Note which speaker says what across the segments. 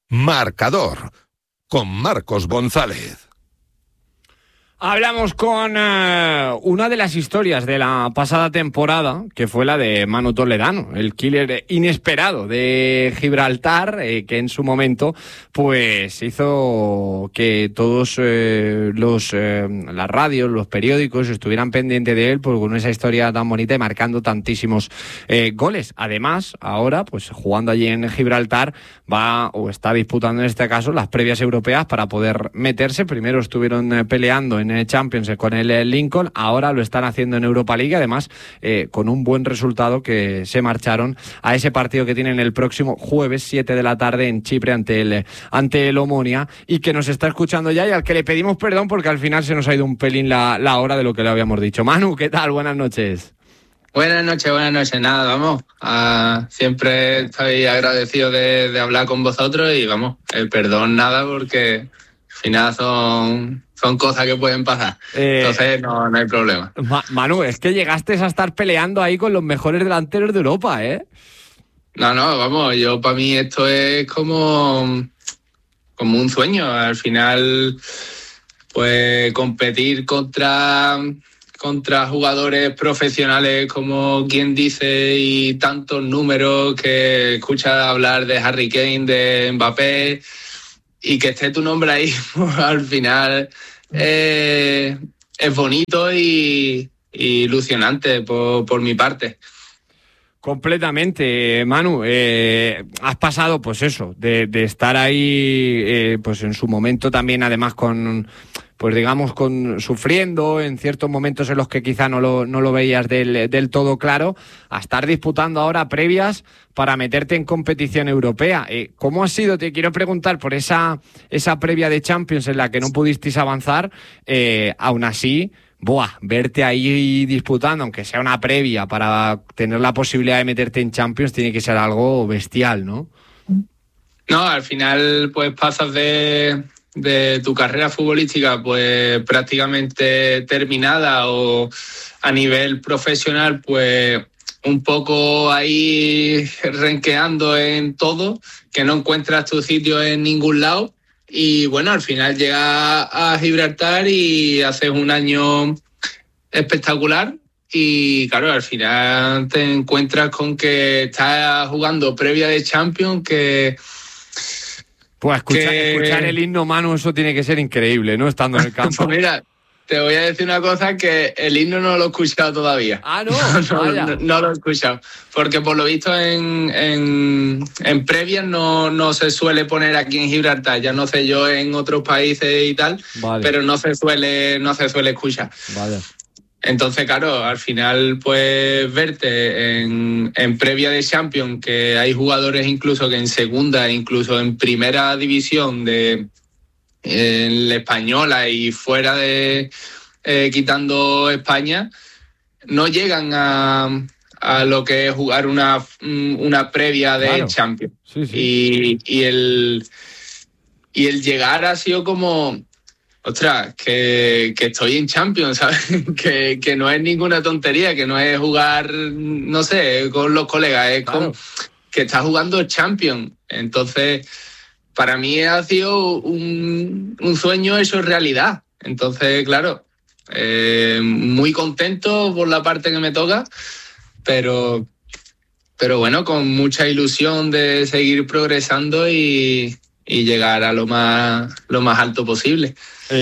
Speaker 1: Marcador, con Marcos González.
Speaker 2: Hablamos con una de las historias de la pasada temporada, que fue la de Manu Toledano, el killer inesperado de Gibraltar, que en su momento pues hizo que todos las radios, los periódicos estuvieran pendientes de él, con esa historia tan bonita y marcando tantísimos goles. Además, ahora, pues jugando allí en Gibraltar, está disputando en este caso las previas europeas para poder meterse. Primero estuvieron peleando en Champions con el Lincoln, ahora lo están haciendo en Europa League, además con un buen resultado, que se marcharon a ese partido que tienen el próximo jueves 7 de la tarde en Chipre ante el Omonia, y que nos está escuchando ya y al que le pedimos perdón porque al final se nos ha ido un pelín la hora de lo que le habíamos dicho. Manu, ¿qué tal? Buenas noches.
Speaker 3: Buenas noches. Nada, vamos. Siempre estoy agradecido de hablar con vosotros y vamos, el perdón nada, porque al final son cosas que pueden pasar. Entonces no hay problema.
Speaker 2: Manu, es que llegaste a estar peleando ahí con los mejores delanteros de Europa, ¿eh?
Speaker 3: No, vamos, para mí esto es como un sueño. Al final, pues competir contra jugadores profesionales, como quien dice, y tantos números que escuchas hablar de Harry Kane, de Mbappé, y que esté tu nombre ahí, pues, al final es bonito y ilusionante por mi parte.
Speaker 2: Completamente, Manu. Has pasado, pues eso, de estar ahí, pues en su momento también, además sufriendo en ciertos momentos en los que quizá no lo veías del todo claro, a estar disputando ahora previas para meterte en competición europea. ¿Cómo ha sido? Te quiero preguntar por esa previa de Champions en la que no pudisteis avanzar, aún así, verte ahí disputando, aunque sea una previa, para tener la posibilidad de meterte en Champions, tiene que ser algo bestial, ¿no?
Speaker 3: No, al final pues pasas de tu carrera futbolística pues prácticamente terminada, o a nivel profesional pues un poco ahí renqueando en todo, que no encuentras tu sitio en ningún lado. Y bueno, al final llegas a Gibraltar y haces un año espectacular, y claro, al final te encuentras con que estás jugando previa de Champions, que
Speaker 2: pues escuchar el himno, Manu, eso tiene que ser increíble, ¿no? Estando en el campo.
Speaker 3: Pues mira, te voy a decir una cosa, que el himno no lo he escuchado todavía.
Speaker 2: Ah, ¿no?
Speaker 3: No lo he escuchado. Porque por lo visto en previas no se suele poner aquí en Gibraltar. Ya no sé yo en otros países y tal, vale, pero no se suele escuchar.
Speaker 2: Vale.
Speaker 3: Entonces, claro, al final, pues verte en previa de Champions, que hay jugadores incluso que en segunda, incluso en primera división en la española y fuera de quitando España, no llegan a lo que es jugar una previa de, claro, Champions. Sí. Y el llegar ha sido como, ostras, que estoy en Champions, ¿sabes? que no es ninguna tontería, que no es jugar, no sé, con los colegas, es, claro, que estás jugando Champions. Entonces, para mí ha sido un sueño hecho realidad. Entonces, claro, muy contento por la parte que me toca, pero bueno, con mucha ilusión de seguir progresando y llegar a lo más alto posible.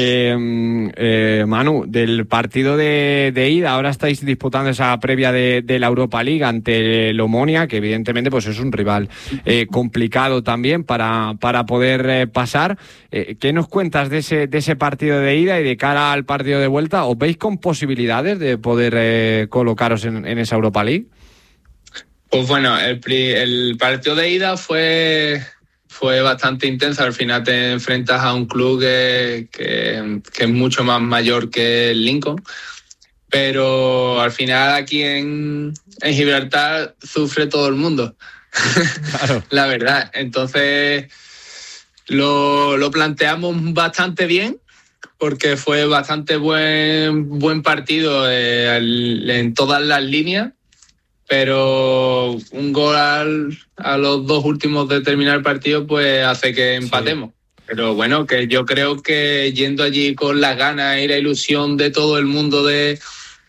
Speaker 2: Manu, del partido de ida, ahora estáis disputando esa previa de la Europa League ante el Omonia, que evidentemente pues es un rival complicado también para poder pasar. ¿Qué nos cuentas de ese partido de ida y de cara al partido de vuelta? ¿Os veis con posibilidades de poder colocaros en esa Europa League?
Speaker 3: Pues bueno, el partido de ida fue bastante intenso. Al final te enfrentas a un club que es mucho más mayor que el Lincoln, pero al final aquí en Gibraltar sufre todo el mundo. Claro. La verdad. Entonces lo planteamos bastante bien, porque fue bastante buen partido en todas las líneas. pero un gol a los 2 últimos de terminar el partido pues hace que empatemos. Sí. Pero bueno, que yo creo que yendo allí con las ganas y la ilusión de todo el mundo de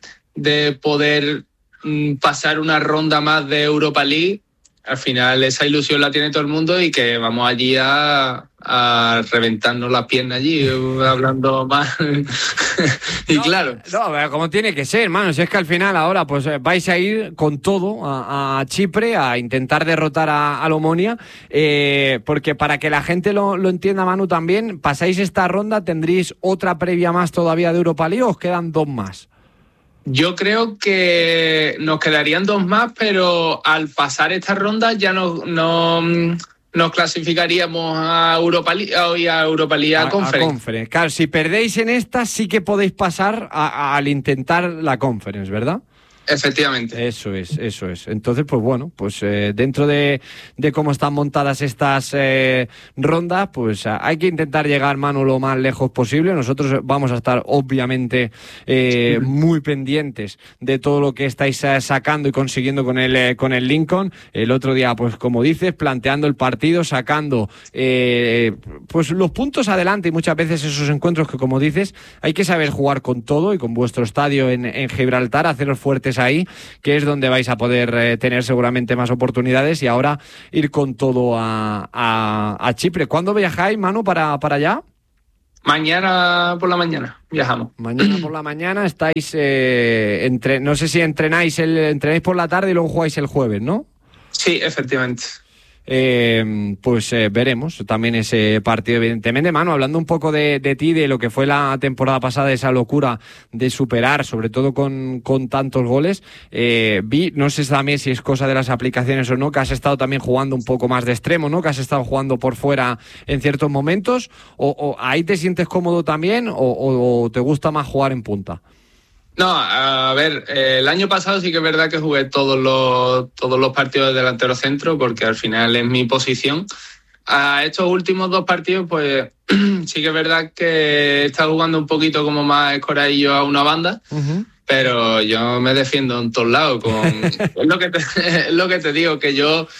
Speaker 3: poder pasar una ronda más de Europa League, al final esa ilusión la tiene todo el mundo y que vamos allí a reventarnos las piernas allí, hablando más. Y
Speaker 2: no,
Speaker 3: claro.
Speaker 2: No, como tiene que ser, hermano. Si es que al final ahora pues vais a ir con todo a Chipre a intentar derrotar al Omonia, porque para que la gente lo entienda, Manu, también, pasáis esta ronda, ¿tendréis otra previa más todavía de Europa League o os quedan 2 más?
Speaker 3: Yo creo que nos quedarían 2 más, pero al pasar esta ronda ya no nos clasificaríamos a Europa League a Conference.
Speaker 2: Claro, si perdéis en esta sí que podéis pasar al intentar la Conference, ¿verdad?
Speaker 3: Efectivamente.
Speaker 2: Eso es. Entonces, pues bueno, pues dentro de cómo están montadas estas rondas, pues hay que intentar llegar, Manu, lo más lejos posible. Nosotros vamos a estar, obviamente, muy pendientes de todo lo que estáis sacando y consiguiendo con el Lincoln. El otro día, pues como dices, planteando el partido, sacando pues los puntos adelante, y muchas veces esos encuentros que, como dices, hay que saber jugar con todo, y con vuestro estadio en Gibraltar, haceros fuertes ahí, que es donde vais a poder tener seguramente más oportunidades, y ahora ir con todo a Chipre. ¿Cuándo viajáis, Manu, para allá?
Speaker 3: Mañana por la mañana viajamos.
Speaker 2: Mañana por la mañana estáis no sé si entrenáis por la tarde y luego jugáis el jueves, ¿no?
Speaker 3: Sí, efectivamente.
Speaker 2: Pues veremos también ese partido, evidentemente. Manu, hablando un poco de ti, de lo que fue la temporada pasada, esa locura de superar, sobre todo con tantos goles, vi, no sé también si es cosa de las aplicaciones o no, que has estado también jugando un poco más de extremo, ¿no? Que has estado jugando por fuera en ciertos momentos, o ahí te sientes cómodo también, o te gusta más jugar en punta.
Speaker 3: No, a ver, el año pasado sí que es verdad que jugué todos los partidos de delantero centro, porque al final es mi posición. A estos últimos 2 partidos, pues sí que es verdad que he estado jugando un poquito como más escoradillo a una banda, pero yo me defiendo en todos lados. Es lo que te digo, que yo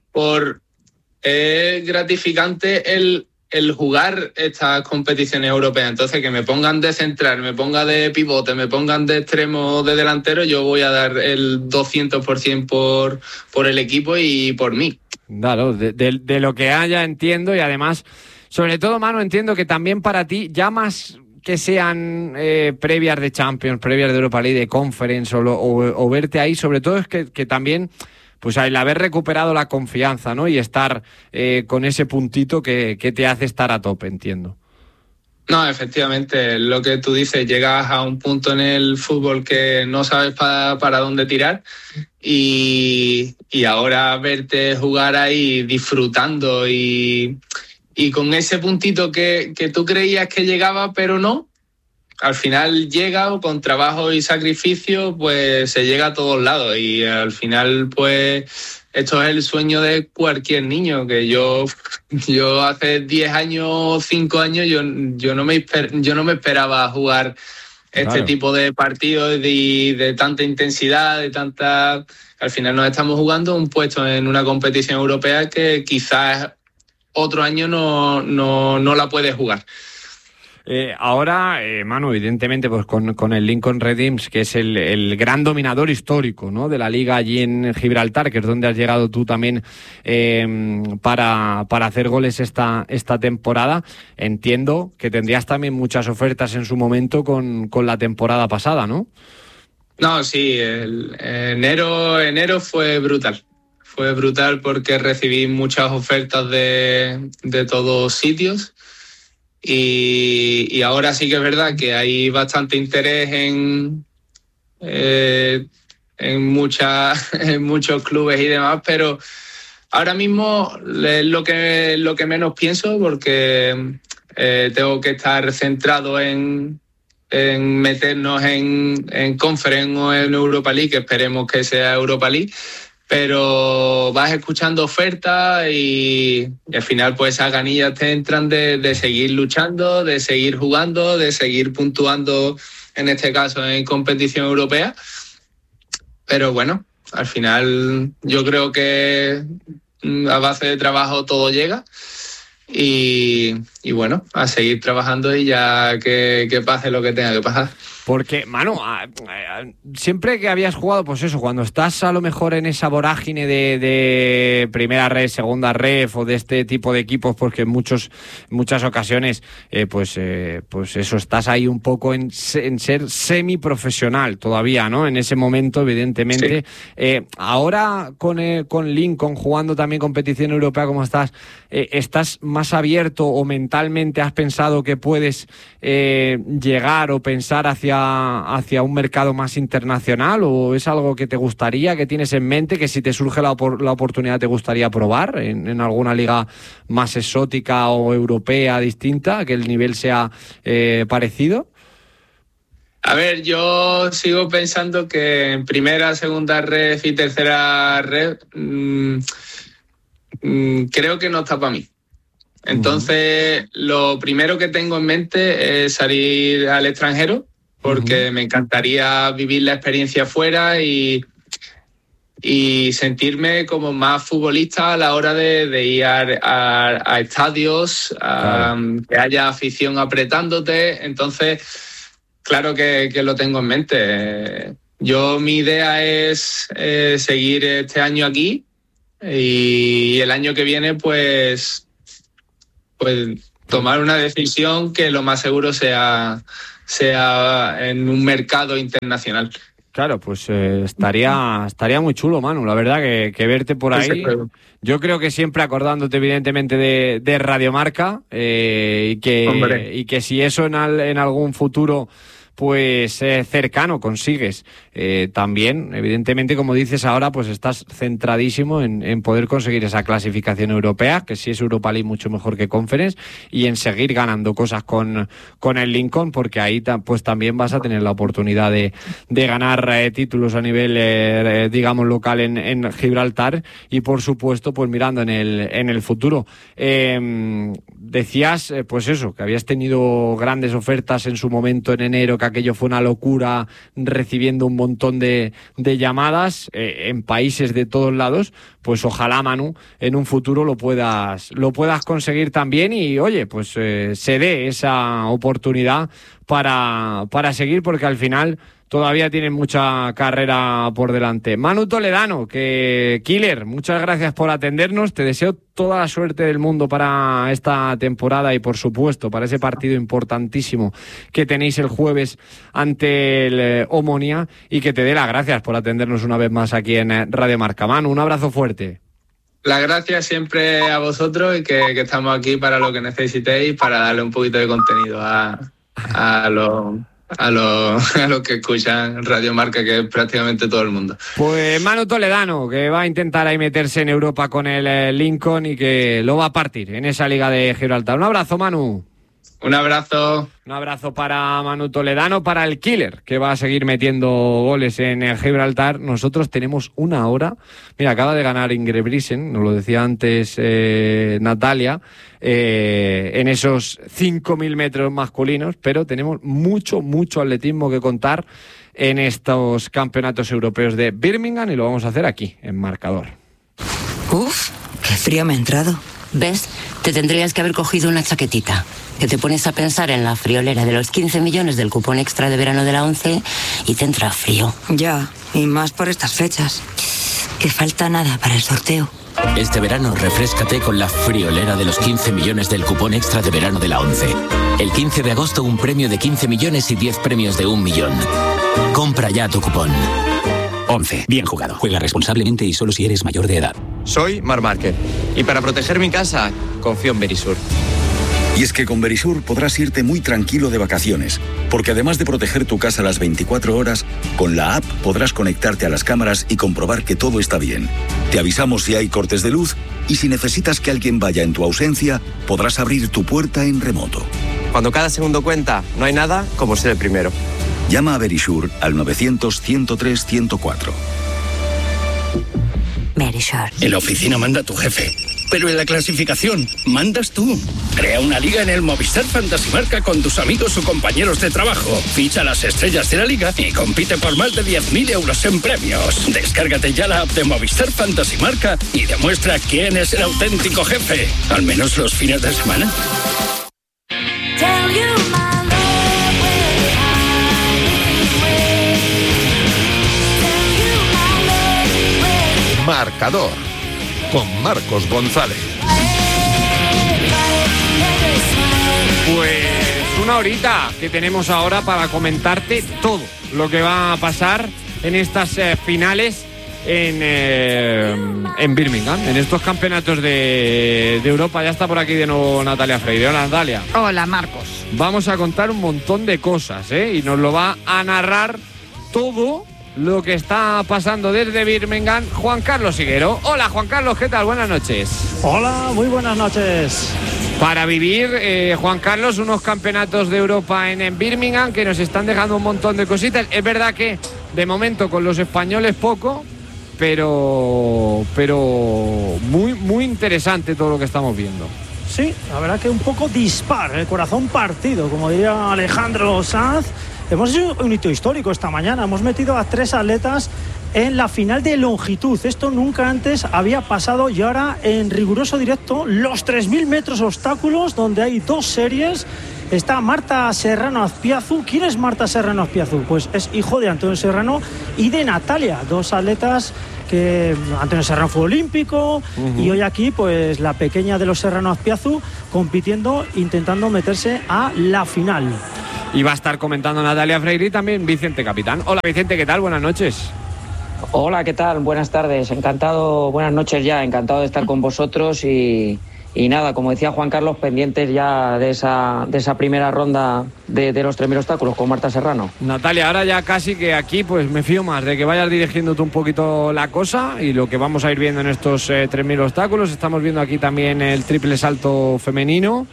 Speaker 3: es gratificante el jugar estas competiciones europeas. Entonces, que me pongan de central, me pongan de pivote, me pongan de extremo, de delantero, yo voy a dar el 200% por el equipo y por mí.
Speaker 2: Claro, de lo que haya, entiendo, y además, sobre todo, Manu, entiendo que también para ti, ya más que sean previas de Champions, previas de Europa League, de Conference, o verte ahí, sobre todo es que también, pues el haber recuperado la confianza, ¿no? Y estar con ese puntito que te hace estar a tope, entiendo.
Speaker 3: No, efectivamente, lo que tú dices, llegas a un punto en el fútbol que no sabes para dónde tirar, y ahora verte jugar ahí disfrutando y con ese puntito que tú creías que llegaba, pero no. Al final llega, o con trabajo y sacrificio, pues se llega a todos lados, y al final, pues esto es el sueño de cualquier niño, que yo hace 10 años, 5 años, yo no me esperaba jugar este tipo de partidos de tanta intensidad, al final nos estamos jugando un puesto en una competición europea que quizás otro año no la puedes jugar.
Speaker 2: Ahora, Manu, evidentemente, pues con el Lincoln Redims, que es el gran dominador histórico, ¿no?, de la liga allí en Gibraltar, que es donde has llegado tú también para hacer goles esta temporada. Entiendo que tendrías también muchas ofertas en su momento con la temporada pasada, ¿no?
Speaker 3: No, sí, enero fue brutal. Fue brutal porque recibí muchas ofertas de todos sitios. Y ahora sí que es verdad que hay bastante interés en muchos clubes y demás, pero ahora mismo es lo que menos pienso, porque tengo que estar centrado en meternos en Conference o en Europa League, que esperemos que sea Europa League. Pero vas escuchando ofertas y al final pues esas ganillas te entran de seguir luchando, de seguir jugando, de seguir puntuando, en este caso en competición europea. Pero bueno, al final yo creo que a base de trabajo todo llega. Y bueno, a seguir trabajando y ya que pase lo que tenga que pasar.
Speaker 2: Porque, Manu, siempre que habías jugado, pues eso, cuando estás a lo mejor en esa vorágine de primera red, segunda red o de este tipo de equipos, porque en muchas ocasiones, pues eso, estás ahí un poco en ser semiprofesional todavía, ¿no? En ese momento, evidentemente. Sí. Ahora con Lincoln jugando también competición europea, ¿cómo estás? ¿Estás más abierto o mentalmente has pensado que puedes llegar o pensar hacia un mercado más internacional, o es algo que te gustaría, que tienes en mente, que si te surge la oportunidad te gustaría probar en alguna liga más exótica o europea distinta, que el nivel sea parecido?
Speaker 3: A ver, yo sigo pensando que en primera, segunda red y tercera red creo que no está para mí. Entonces, lo primero que tengo en mente es salir al extranjero, porque me encantaría vivir la experiencia fuera y sentirme como más futbolista a la hora de ir a estadios, claro, que haya afición apretándote. Entonces, claro que lo tengo en mente. Mi idea es seguir este año aquí y el año que viene, pues tomar una decisión que lo más seguro sea en un mercado internacional.
Speaker 2: Claro, pues estaría muy chulo, Manu, la verdad, que verte por ahí. Yo creo que siempre acordándote evidentemente de Radio Marca y que si eso en algún futuro pues cercano consigues también, evidentemente, como dices ahora, pues estás centradísimo en poder conseguir esa clasificación europea, que si es Europa League mucho mejor que Conference, y en seguir ganando cosas con el Lincoln, porque ahí pues también vas a tener la oportunidad de ganar títulos a nivel digamos local en Gibraltar, y por supuesto pues mirando en el futuro. Decías pues eso, que habías tenido grandes ofertas en su momento en enero, que aquello fue una locura, recibiendo un montón de llamadas en países de todos lados. Pues ojalá, Manu, en un futuro lo puedas conseguir también, y oye, pues se dé esa oportunidad para seguir, porque al final todavía tienen mucha carrera por delante. Manu Toledano, Killer, muchas gracias por atendernos. Te deseo toda la suerte del mundo para esta temporada y, por supuesto, para ese partido importantísimo que tenéis el jueves ante el Omonia, y que te dé las gracias por atendernos una vez más aquí en Radio Marca. Manu, un abrazo fuerte.
Speaker 3: Las gracias siempre a vosotros, y que estamos aquí para lo que necesitéis, para darle un poquito de contenido a los que escuchan Radio Marca, que es prácticamente todo el mundo.
Speaker 2: Pues Manu Toledano, que va a intentar ahí meterse en Europa con el Lincoln, y que lo va a partir en esa Liga de Gibraltar. Un abrazo, Manu.
Speaker 3: Un abrazo.
Speaker 2: Un abrazo para Manu Toledano, para el Killer, que va a seguir metiendo goles en Gibraltar. Nosotros tenemos una hora. Mira, acaba de ganar Ingrid Brisen, nos lo decía antes Natalia, en esos 5.000 metros masculinos, pero tenemos mucho atletismo que contar en estos campeonatos europeos de Birmingham, y lo vamos a hacer aquí, en Marcador.
Speaker 4: Uf, qué frío me ha entrado.
Speaker 5: ¿Ves? Te tendrías que haber cogido una chaquetita. Que te pones a pensar en la friolera de los 15 millones del cupón extra de verano de la ONCE y te entra frío.
Speaker 4: Ya, y más por estas fechas. Que falta nada para el sorteo.
Speaker 6: Este verano refréscate con la friolera de los 15 millones del cupón extra de verano de la ONCE. El 15 de agosto un premio de 15 millones y 10 premios de 1 millón. Compra ya tu cupón. ONCE, bien jugado. Juega responsablemente y solo si eres mayor de edad.
Speaker 7: Soy Marc Márquez y para proteger mi casa confío en Verisur.
Speaker 8: Y es que con Verisur podrás irte muy tranquilo de vacaciones, porque además de proteger tu casa las 24 horas, con la app podrás conectarte a las cámaras y comprobar que todo está bien. Te avisamos si hay cortes de luz, y si necesitas que alguien vaya en tu ausencia, podrás abrir tu puerta en remoto.
Speaker 7: Cuando cada segundo cuenta, no hay nada como ser el primero.
Speaker 8: Llama a Verisur al 900-103-104.
Speaker 5: Verisur.
Speaker 9: En la oficina manda tu jefe. pero en la clasificación mandas tú. Crea una liga en el Movistar Fantasy Marca con tus amigos o compañeros de trabajo. Ficha las estrellas de la liga y compite por más de 10.000 euros en premios. Descárgate ya la app de Movistar Fantasy Marca y demuestra quién es el auténtico jefe. Al menos los fines de semana.
Speaker 1: Marcador con Marcos González.
Speaker 2: Pues una horita que tenemos ahora para comentarte todo lo que va a pasar en estas finales en Birmingham, en estos campeonatos de Europa. Ya está por aquí de nuevo Natalia Freire. Hola, Natalia.
Speaker 10: Hola, Marcos.
Speaker 2: Vamos a contar un montón de cosas, y nos lo va a narrar todo lo que está pasando desde Birmingham Juan Carlos Higuero. Hola, Juan Carlos, ¿qué tal? Buenas noches.
Speaker 11: Hola, muy buenas noches.
Speaker 2: Para vivir, Juan Carlos, unos campeonatos de Europa en Birmingham que nos están dejando un montón de cositas. Es verdad que de momento con los españoles poco, pero muy, muy interesante todo lo que estamos viendo.
Speaker 11: Sí, la verdad que un poco dispar, el corazón partido, como diría Alejandro Sanz. Hemos hecho un hito histórico esta mañana. Hemos metido a 3 atletas en la final de longitud. Esto nunca antes había pasado y ahora en riguroso directo los 3.000 metros obstáculos, donde hay 2 series. Está Marta Serrano Azpiazu. ¿Quién es Marta Serrano Azpiazu? Pues es hijo de Antonio Serrano y de Natalia, 2 atletas que Antonio Serrano fue olímpico y hoy aquí pues la pequeña de los Serrano Azpiazu compitiendo, intentando meterse a la final.
Speaker 2: Y va a estar comentando Natalia Freire y también Vicente Capitán. Hola Vicente, ¿qué tal? Buenas noches.
Speaker 12: Hola, ¿qué tal? Buenas tardes, encantado, buenas noches ya, encantado de estar con vosotros y nada, como decía Juan Carlos, pendientes ya de esa primera ronda de los 3.000 obstáculos con Marta Serrano.
Speaker 2: Natalia, ahora ya casi que aquí pues me fío más de que vayas dirigiéndote un poquito la cosa y lo que vamos a ir viendo en estos 3.000 obstáculos. Estamos viendo aquí también el triple salto femenino.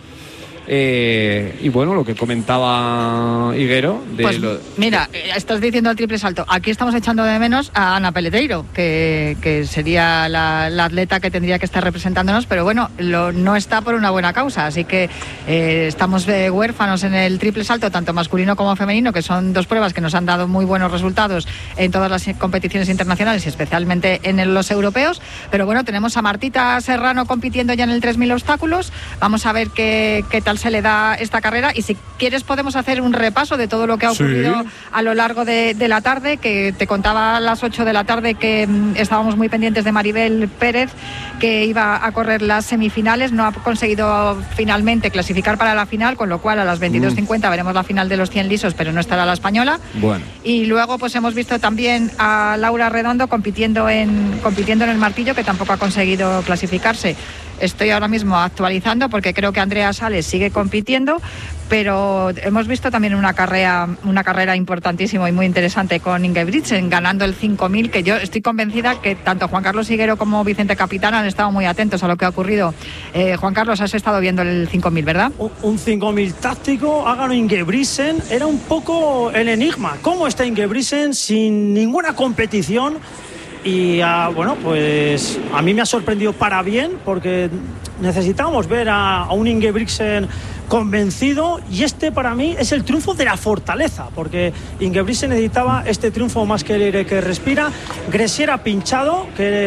Speaker 2: Y bueno, lo que comentaba Higuero
Speaker 10: pues mira, estás diciendo el triple salto. Aquí estamos echando de menos a Ana Peleteiro, que sería la atleta que tendría que estar representándonos, pero bueno, no está por una buena causa, así que estamos huérfanos en el triple salto, tanto masculino como femenino, que son 2 pruebas que nos han dado muy buenos resultados en todas las competiciones internacionales y especialmente en los europeos. Pero bueno, tenemos a Martita Serrano compitiendo ya en el 3.000 obstáculos. Vamos a ver qué tal se le da esta carrera y si quieres podemos hacer un repaso de todo lo que ha ocurrido a lo largo de la tarde, que te contaba a las 8 de la tarde que estábamos muy pendientes de Maribel Pérez, que iba a correr las semifinales, no ha conseguido finalmente clasificar para la final, con lo cual a las 22:50 veremos la final de los 100 lisos, pero no estará la española.
Speaker 2: Bueno.
Speaker 10: Y luego pues hemos visto también a Laura Redondo compitiendo en el martillo, que tampoco ha conseguido clasificarse. Estoy ahora mismo actualizando porque creo que Andrea Sales sigue compitiendo, pero hemos visto también una carrera importantísima y muy interesante con Ingebrigtsen ganando el 5.000, que yo estoy convencida que tanto Juan Carlos Higuero como Vicente Capitán han estado muy atentos a lo que ha ocurrido. Juan Carlos, has estado viendo el 5.000, ¿verdad?
Speaker 11: Un 5.000 táctico, ha ganado Ingebrigtsen, era un poco el enigma. ¿Cómo está Ingebrigtsen sin ninguna competición? Y bueno, pues a mí me ha sorprendido para bien, porque necesitábamos ver a un Ingebrigtsen convencido, y este para mí es el triunfo de la fortaleza, porque Ingebrigtsen necesitaba este triunfo más que el aire que respira. Gressier ha pinchado,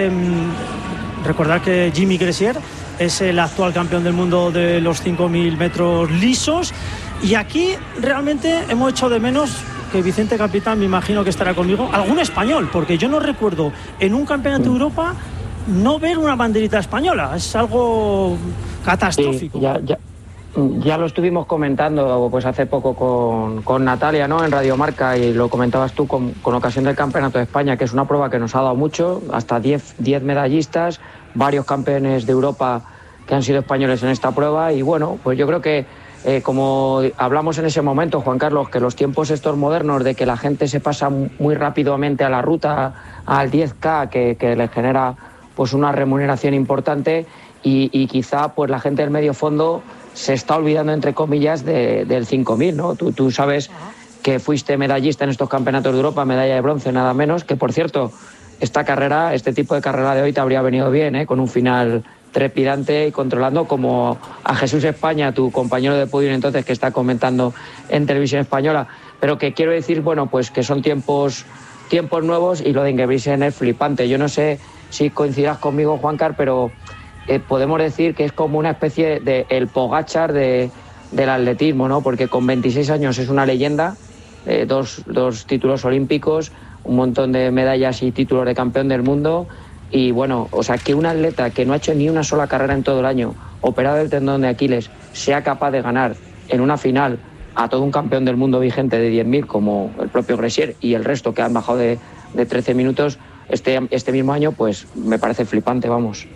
Speaker 11: recordar que Jimmy Gressier es el actual campeón del mundo de los 5.000 metros lisos, y aquí realmente hemos hecho de menos que Vicente Capitán, me imagino que estará conmigo, algún español, porque yo no recuerdo en un campeonato de Europa no ver una banderita española. Es algo catastrófico.
Speaker 12: Sí, ya lo estuvimos comentando pues hace poco con Natalia, ¿no?, en Radio Marca, y lo comentabas tú con ocasión del Campeonato de España, que es una prueba que nos ha dado mucho, hasta 10 medallistas, varios campeones de Europa que han sido españoles en esta prueba, y bueno, pues yo creo que como hablamos en ese momento, Juan Carlos, que los tiempos estos modernos de que la gente se pasa muy rápidamente a la ruta, al 10K, que les genera pues una remuneración importante, y quizá pues la gente del medio fondo se está olvidando, entre comillas, del 5.000, ¿no? Tú sabes que fuiste medallista en estos campeonatos de Europa, medalla de bronce nada menos, que por cierto, este tipo de carrera de hoy te habría venido bien, con un final trepidante y controlando, como a Jesús España, tu compañero de podio entonces, que está comentando en Televisión Española. Pero que quiero decir, bueno, pues que son tiempos nuevos, y lo de Ingebrigtsen es flipante. Yo no sé si coincidirás conmigo, Juancar, pero podemos decir que es como una especie de el Pogačar del atletismo, ¿no? Porque con 26 años es una leyenda, dos títulos olímpicos, un montón de medallas y títulos de campeón del mundo. Y bueno, o sea, que un atleta que no ha hecho ni una sola carrera en todo el año, operado del tendón de Aquiles, sea capaz de ganar en una final a todo un campeón del mundo vigente de 10.000 como el propio Gressier y el resto que han bajado de 13 minutos este mismo año, pues me parece flipante, vamos.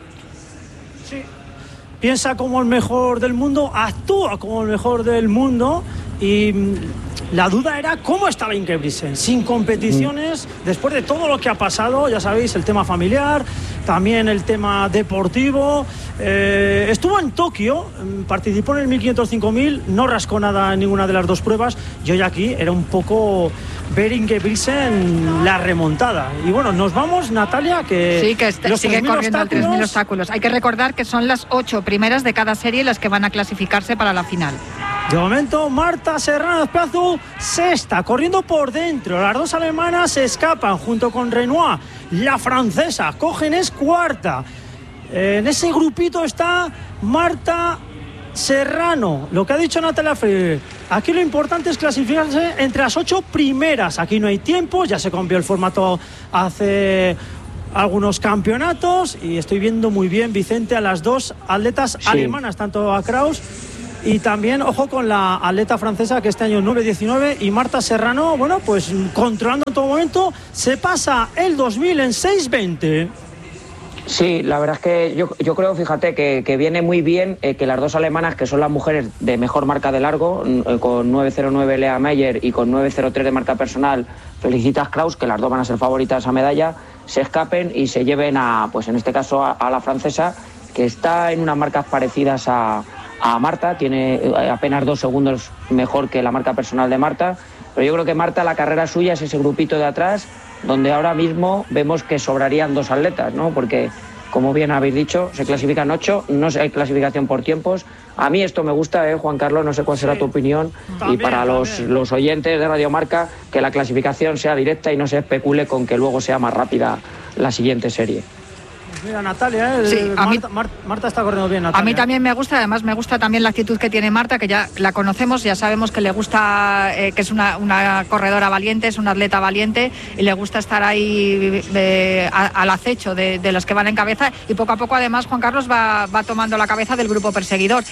Speaker 11: Sí. Piensa como el mejor del mundo, actúa como el mejor del mundo, y la duda era cómo estaba Ingebrigtsen, sin competiciones, después de todo lo que ha pasado, ya sabéis, el tema familiar, también el tema deportivo. Estuvo en Tokio, participó en el 1500, 5000, no rascó nada en ninguna de las dos pruebas, y hoy aquí era un poco ver Ingebrigtsen la remontada. Y bueno, nos vamos, Natalia, que
Speaker 10: sí, que sigue corriendo el 3000 obstáculos. Hay que recordar que son las 8 primeras de cada serie las que van a clasificarse para la final.
Speaker 11: De momento, Marta Serrano Azpiazu, sexta, corriendo por dentro. Las dos alemanas se escapan junto con Renoir. La francesa, Cogen, es cuarta. En ese grupito está Marta Serrano. Lo que ha dicho Natalia Freire, aquí lo importante es clasificarse entre las 8 primeras. Aquí no hay tiempo, ya se cambió el formato hace algunos campeonatos, y estoy viendo muy bien, Vicente, a las dos atletas alemanas, tanto a Kraus y también, ojo, con la atleta francesa, que este año 9.19, y Marta Serrano, bueno, pues controlando en todo momento, se pasa el 2000 en 6.20.
Speaker 12: Sí, la verdad es que yo creo, fíjate, que viene muy bien que las dos alemanas, que son las mujeres de mejor marca de largo, con 9.09 Lea Meyer y con 9.03 de marca personal Felicitas Kraus, que las dos van a ser favoritas a medalla, se escapen y se lleven pues en este caso a la francesa, que está en unas marcas parecidas a Marta, tiene apenas 2 segundos mejor que la marca personal de Marta, pero yo creo que Marta, la carrera suya es ese grupito de atrás, donde ahora mismo vemos que sobrarían 2 atletas, ¿no? Porque, como bien habéis dicho, se clasifican 8, no hay clasificación por tiempos. A mí esto me gusta, Juan Carlos, no sé cuál será tu opinión, también, y para los oyentes de Radio Marca, que la clasificación sea directa y no se especule con que luego sea más rápida la siguiente serie.
Speaker 11: Mira, Natalia,
Speaker 10: sí,
Speaker 11: Marta está corriendo bien, Natalia.
Speaker 10: A mí también me gusta, además me gusta también la actitud que tiene Marta, que ya la conocemos, ya sabemos que le gusta, que es una corredora valiente, es una atleta valiente, y le gusta estar ahí al acecho de los que van en cabeza, y poco a poco además Juan Carlos va tomando la cabeza del grupo perseguidor,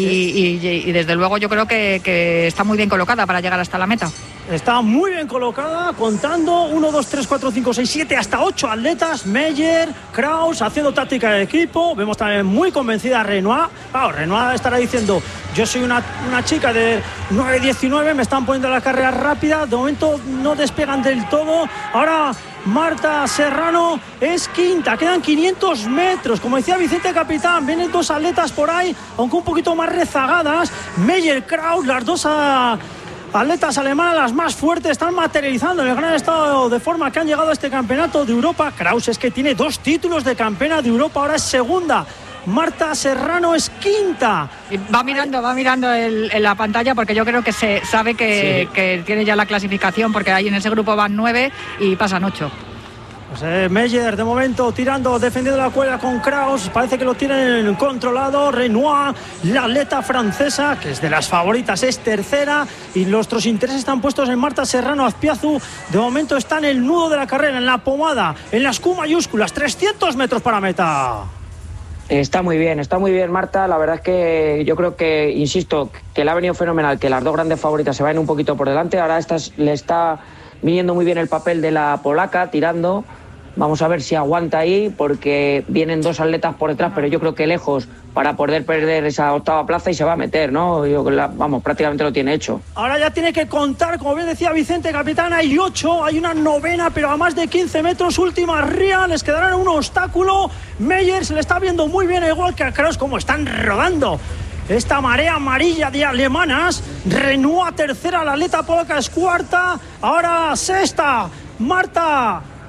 Speaker 10: y desde luego yo creo que está muy bien colocada para llegar hasta la meta.
Speaker 11: Está muy bien colocada, contando 1, 2, 3, 4, 5, 6, 7, hasta 8 atletas. Meyer, Kraus, haciendo táctica de equipo. Vemos también muy convencida a Renoir. Claro, Renoir estará diciendo, yo soy una chica de 9.19, me están poniendo la carrera rápida. De momento no despegan del todo. Ahora Marta Serrano es quinta, quedan 500 metros. Como decía Vicente Capitán, vienen 2 atletas por ahí, aunque un poquito más rezagadas. Meyer, Kraus, las dos atletas alemanas, las más fuertes, están materializando en el gran estado de forma que han llegado a este campeonato de Europa. Kraus es que tiene 2 títulos de campeona de Europa, ahora es segunda. Marta Serrano es quinta.
Speaker 10: Va mirando en la pantalla, porque yo creo que se sabe que tiene ya la clasificación, porque ahí en ese grupo van 9 y pasan 8.
Speaker 11: Pues Meyer de momento tirando, defendiendo la cuerda con Kraus, parece que lo tienen controlado. Renoir, la atleta francesa, que es de las favoritas, es tercera, y nuestros intereses están puestos en Marta Serrano Azpiazu. De momento está en el nudo de la carrera, en la pomada, en las Q mayúsculas, 300 metros para meta.
Speaker 12: Está muy bien Marta, la verdad es que yo creo que, insisto, que le ha venido fenomenal que las dos grandes favoritas se vayan un poquito por delante. Ahora le está viniendo muy bien el papel de la polaca, tirando. Vamos a ver si aguanta ahí, porque vienen 2 atletas por detrás, pero yo creo que lejos para poder perder esa 8ª plaza, y se va a meter, ¿no? Vamos, prácticamente lo tiene hecho.
Speaker 11: Ahora ya tiene que contar, como bien decía Vicente Capitán, hay 8, hay una 9ª, pero a más de 15 metros, última ría, les quedarán un obstáculo. Meyer se le está viendo muy bien, igual que a Kraus, como están rodando esta marea amarilla de alemanas. Renoir tercera, la atleta polaca es cuarta, ahora sexta Marta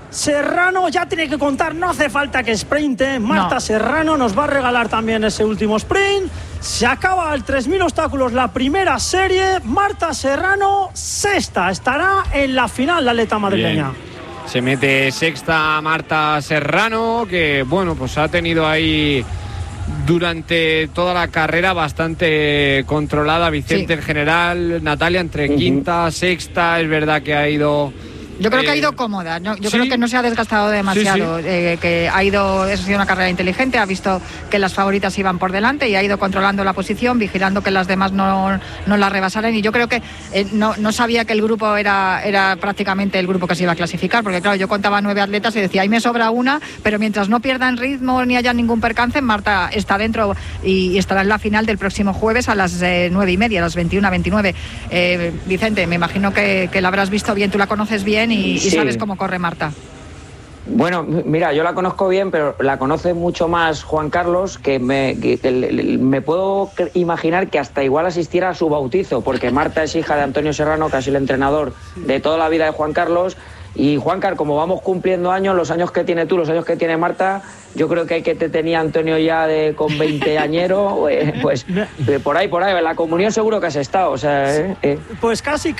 Speaker 11: Serrano ya tiene que contar, no hace falta que sprinte. Marta Serrano nos va a regalar también ese último sprint. Se acaba el 3000 obstáculos, la primera serie. Marta Serrano, sexta, estará en la final la atleta madrileña.
Speaker 2: Bien. Se mete sexta Marta Serrano, que bueno, pues ha tenido ahí durante toda la carrera bastante controlada Vicente en general, Natalia entre quinta, sexta, es verdad que ha ido...
Speaker 10: Yo creo que ha ido cómoda, ¿no? Yo creo que no se ha desgastado demasiado, que ha sido una carrera inteligente, ha visto que las favoritas iban por delante y ha ido controlando la posición, vigilando que las demás no la rebasaran, y yo creo que no sabía que el grupo era prácticamente el grupo que se iba a clasificar, porque claro, yo contaba 9 atletas y decía, ahí me sobra una, pero mientras no pierdan ritmo ni haya ningún percance, Marta está dentro y estará en la final del próximo jueves a las 9:30, a las 21:29. Vicente, me imagino que la habrás visto bien, tú la conoces bien y sabes cómo corre Marta.
Speaker 12: Bueno, mira, yo la conozco bien, pero la conoce mucho más Juan Carlos, que me puedo imaginar que hasta igual asistiera a su bautizo, porque Marta es hija de Antonio Serrano, que ha sido el entrenador de toda la vida de Juan Carlos. Y Juan Carlos, como vamos cumpliendo años, los años que tiene tú, los años que tiene Marta, yo creo que te tenía Antonio ya con 20 añeros, pues por ahí, en la comunión seguro que has estado, o sea...
Speaker 11: Pues casi,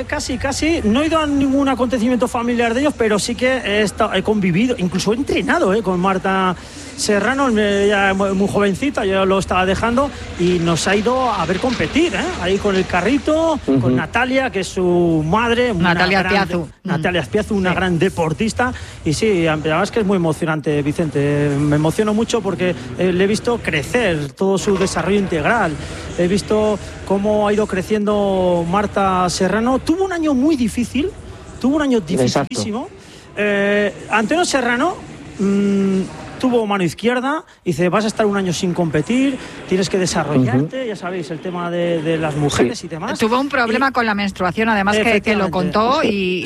Speaker 11: no he ido a ningún acontecimiento familiar de ellos, pero sí que he convivido, incluso he entrenado con Marta Serrano, ella muy jovencita, yo lo estaba dejando, y nos ha ido a ver competir, ahí con el carrito, con Natalia, que es su madre,
Speaker 10: Natalia
Speaker 11: Azpiazu, una gran deportista, y sí, la verdad es que es muy emocionante, Vicente. Me emociono mucho porque le he visto crecer todo su desarrollo integral, he visto cómo ha ido creciendo Marta Serrano. Tuvo un año muy difícil, dificilísimo. Antonio Serrano tuvo mano izquierda, dice, vas a estar un año sin competir, tienes que desarrollarte, ya sabéis, el tema de las mujeres y demás.
Speaker 10: Tuvo un problema con la menstruación, además que lo contó,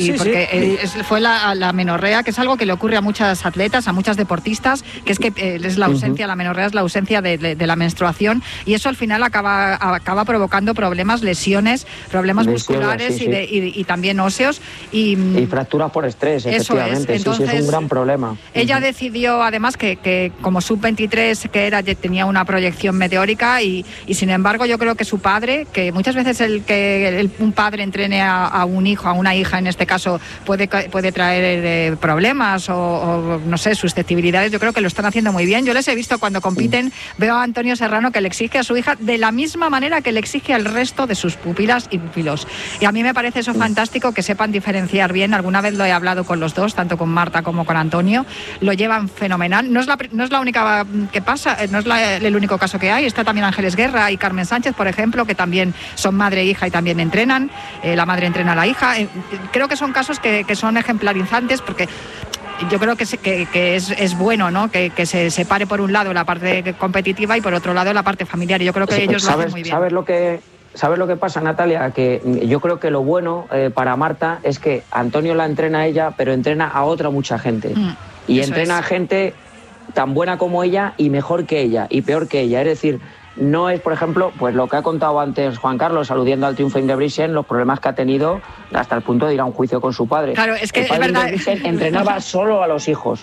Speaker 10: fue la menorrea, que es algo que le ocurre a muchas atletas, a muchas deportistas, que es que es la ausencia, la menorrea es la ausencia de la menstruación, y eso al final acaba provocando problemas, lesiones, problemas musculares y también óseos. Y
Speaker 12: fracturas por estrés, efectivamente. Entonces, es un gran problema.
Speaker 10: Ella decidió, además, que como sub-23 que era, tenía una proyección meteórica y sin embargo yo creo que su padre, que muchas veces un padre entrene a un hijo, a una hija en este caso, puede traer problemas o no sé, susceptibilidades. Yo creo que lo están haciendo muy bien. Yo les he visto cuando compiten, veo a Antonio Serrano que le exige a su hija de la misma manera que le exige al resto de sus pupilas y pupilos, y a mí me parece eso fantástico, que sepan diferenciar bien. Alguna vez lo he hablado con los dos, tanto con Marta como con Antonio, lo llevan fenomenal. No es la única que pasa, no es el único caso que hay. Está también Ángeles Guerra y Carmen Sánchez, por ejemplo, que también son madre e hija y también entrenan. La madre entrena a la hija. Creo que son casos que son ejemplarizantes, porque yo creo que es bueno, ¿no? Que se separe por un lado la parte competitiva y por otro lado la parte familiar. Y yo creo que ellos lo hacen muy bien.
Speaker 12: ¿Sabes lo que pasa, Natalia? Que yo creo que lo bueno para Marta es que Antonio la entrena a ella, pero entrena a otra mucha gente. Y entrena a gente tan buena como ella y mejor que ella y peor que ella. Es decir, no es, por ejemplo, pues lo que ha contado antes Juan Carlos, aludiendo al triunfo de Ingebrigtsen, los problemas que ha tenido hasta el punto de ir a un juicio con su padre.
Speaker 10: Claro, es que
Speaker 12: el padre
Speaker 10: es verdad.
Speaker 12: Ingebrigtsen entrenaba solo a los hijos.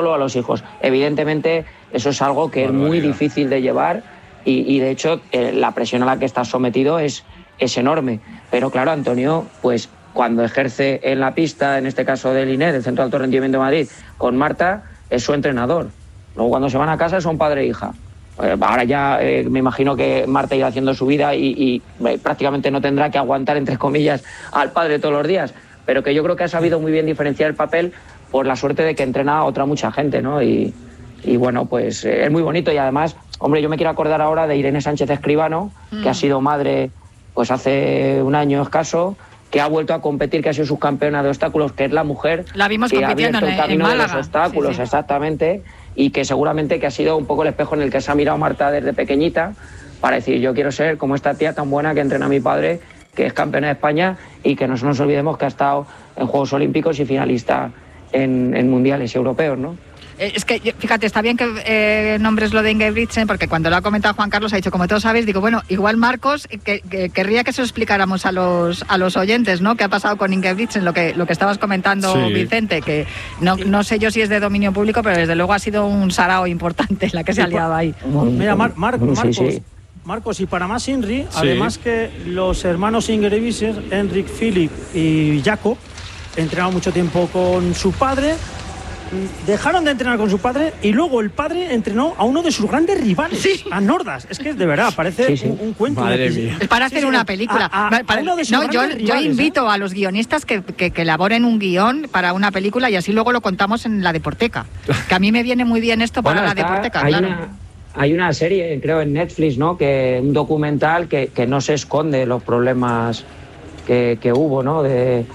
Speaker 12: Evidentemente, eso es algo que es muy difícil de llevar y de hecho, la presión a la que está sometido es enorme. Pero claro, Antonio, pues cuando ejerce en la pista, en este caso del INED, del Centro de Alto Rendimiento de Madrid, con Marta, es su entrenador. Luego cuando se van a casa son padre e hija. Ahora ya me imagino que Marta irá haciendo su vida y prácticamente no tendrá que aguantar, entre comillas, al padre todos los días. Pero que yo creo que ha sabido muy bien diferenciar el papel por la suerte de que entrena a otra mucha gente, ¿no? Y bueno, pues es muy bonito. Y además, hombre, yo me quiero acordar ahora de Irene Sánchez Escribano, que ha sido madre pues hace un año escaso, que ha vuelto a competir, que ha sido subcampeona de obstáculos, que es la mujer
Speaker 10: la vimos
Speaker 12: que ha
Speaker 10: compitiendo
Speaker 12: abierto el camino
Speaker 10: en Málaga.
Speaker 12: de los obstáculos, exactamente, y que seguramente que ha sido un poco el espejo en el que se ha mirado Marta desde pequeñita para decir, yo quiero ser como esta tía tan buena que entrena a mi padre, que es campeona de España y que no nos olvidemos que ha estado en Juegos Olímpicos y finalista en mundiales y europeos, ¿no?
Speaker 10: Es que, fíjate, está bien que nombres lo de Ingebrigtsen, porque cuando lo ha comentado Juan Carlos ha dicho, como todos sabéis, digo, bueno, igual Marcos, que querría que se lo explicáramos a los oyentes, ¿no? ¿Qué ha pasado con Ingebrigtsen? Lo que estabas comentando, sí. Vicente, que no sé yo si es de dominio público, pero desde luego ha sido un sarao importante la que se ha liado ahí.
Speaker 11: Mira, Marcos...
Speaker 12: Sí.
Speaker 11: Marcos, y para más Inri, además que los hermanos Ingebrigtsen, Henrik, Philip y Jakob, entrenaron mucho tiempo con su padre, dejaron de entrenar con su padre y luego el padre entrenó a uno de sus grandes rivales, a Nordas. Es que de verdad parece un cuento.
Speaker 2: Madre mía.
Speaker 10: Es para hacer una película. Yo invito a los guionistas que elaboren un guión para una película y así luego lo contamos en la Deporteca. Que a mí me viene muy bien esto para la Deporteca, claro.
Speaker 12: Hay una serie, creo, en Netflix, ¿no? Un documental que no se esconde los problemas que hubo, ¿no?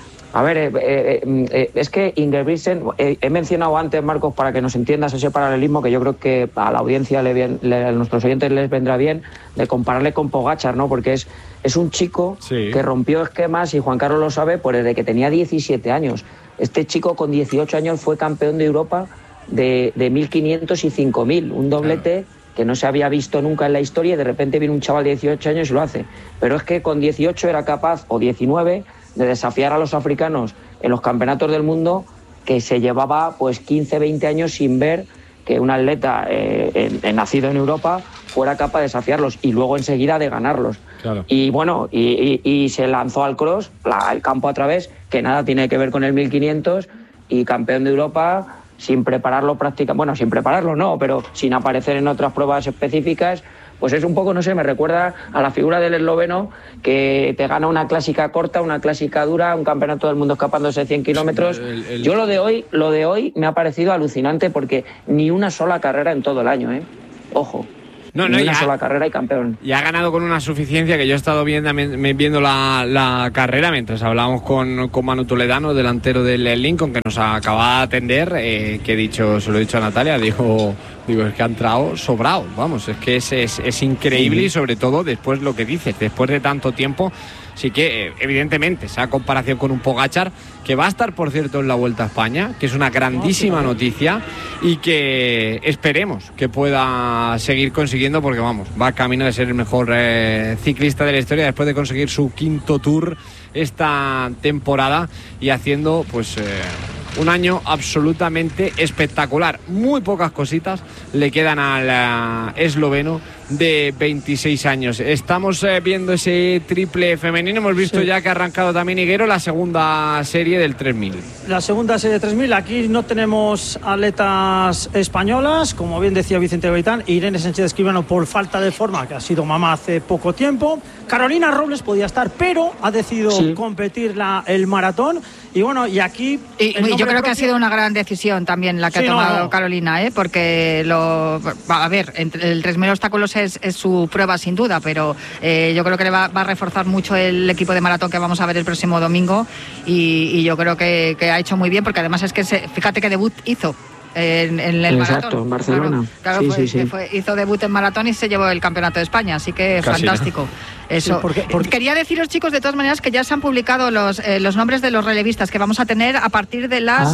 Speaker 12: Es que Ingebrigtsen, he mencionado antes, Marcos, para que nos entiendas ese paralelismo que yo creo que a la audiencia, a nuestros oyentes les vendrá bien, de compararle con Pogačar, ¿no? Porque es un chico que rompió esquemas, y Juan Carlos lo sabe, pues desde que tenía 17 años. Este chico con 18 años fue campeón de Europa de 1500 y 5000, un doblete que no se había visto nunca en la historia, y de repente viene un chaval de 18 años y lo hace. Pero es que con 18 era capaz, o 19, de desafiar a los africanos en los campeonatos del mundo, que se llevaba pues 15, 20 años sin ver que un atleta nacido en Europa fuera capaz de desafiarlos, y luego enseguida de ganarlos. Claro. Y bueno, y se lanzó al cross, el campo a través, que nada tiene que ver con el 1500, y campeón de Europa sin prepararlo prácticamente, bueno, sin prepararlo no, pero sin aparecer en otras pruebas específicas. Pues es un poco, no sé, me recuerda a la figura del esloveno que te gana una clásica corta, una clásica dura, un campeonato del mundo escapándose 100 kilómetros. Yo lo de hoy me ha pareciendo alucinante, porque ni una sola carrera en todo el año, Ojo. Ni una sola carrera y campeón.
Speaker 2: Y ha ganado con una suficiencia que yo he estado viendo la carrera mientras hablábamos con Manu Toledano, delantero del Lincoln, que nos acaba de atender, se lo he dicho a Natalia, digo, es que ha entrado sobrado, vamos, es que es increíble, y sobre todo después lo que dices, después de tanto tiempo. Sí que, evidentemente, esa comparación con un Pogačar, que va a estar, por cierto, en la Vuelta a España, que es una grandísima noticia, y que esperemos que pueda seguir consiguiendo, porque, vamos, va camino de ser el mejor ciclista de la historia después de conseguir su 5º Tour esta temporada, y haciendo, pues, un año absolutamente espectacular. Muy pocas cositas le quedan al esloveno de 26 años. Estamos viendo ese triple femenino. Hemos visto ya que ha arrancado también Higuero la segunda serie del 3000.
Speaker 11: La segunda serie de 3000. Aquí no tenemos atletas españolas, como bien decía Vicente Gaitán. Irene Sánchez Escribano, por falta de forma, que ha sido mamá hace poco tiempo. Carolina Robles podía estar, pero ha decidido competir el maratón. Y bueno, y aquí...
Speaker 10: yo creo que ha sido una gran decisión también la que ha tomado Carolina, porque a ver, el 3000 obstáculos es su prueba sin duda, pero yo creo que le va a reforzar mucho el equipo de maratón que vamos a ver el próximo domingo, y yo creo que ha hecho muy bien, porque además es que fíjate que debut hizo en el maratón.
Speaker 12: Exacto, en Barcelona.
Speaker 10: Claro, hizo debut en maratón y se llevó el campeonato de España, así que casi fantástico. Eso. Sí, porque... Quería deciros, chicos, de todas maneras, que ya se han publicado los nombres de los relevistas que vamos a tener a partir de las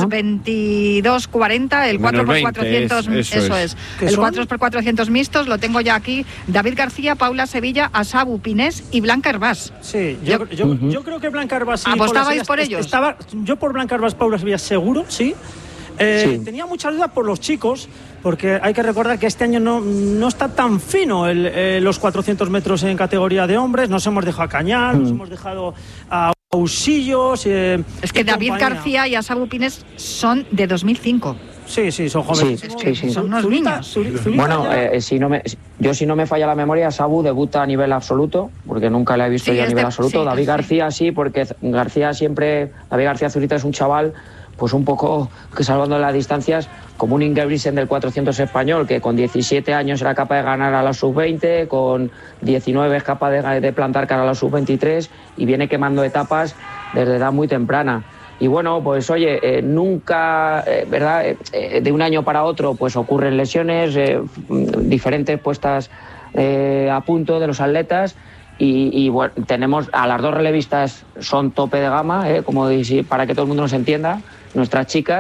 Speaker 10: 22:40, el 4x400, eso es. El 4x400 mixtos, lo tengo ya aquí. David García, Paula Sevilla, Asabu Pinés y Blanca Hervás.
Speaker 11: Sí, yo creo que Blanca Hervás... Sí,
Speaker 10: ¿apostabais por ellos?
Speaker 11: Yo por Blanca Hervás, Paula Sevilla, seguro, sí. Tenía mucha duda por los chicos, porque hay que recordar que este año no está tan fino los 400 metros en categoría de hombres. Nos hemos dejado a Cañal, nos hemos dejado a Usillos.
Speaker 10: Es que David García y Asabu Pines son de 2005.
Speaker 11: Sí, son jóvenes.
Speaker 12: Sí.
Speaker 10: Son unos niños.
Speaker 12: Bueno, si no me falla la memoria, Asabu debuta a nivel absoluto, porque nunca le he visto yo a nivel absoluto. David García sí, porque David García Zurita es un chaval, pues un poco que, salvando las distancias, como un Ingebrigtsen del 400 español, que con 17 años era capaz de ganar a la sub-20, con 19 es capaz de plantar cara a la sub-23, y viene quemando etapas desde edad muy temprana. Y bueno, pues oye, nunca, ¿verdad? De un año para otro pues ocurren lesiones, diferentes puestas a punto de los atletas. Y bueno, tenemos a las dos relevistas, son tope de gama, como para que todo el mundo nos entienda, nuestras chicas,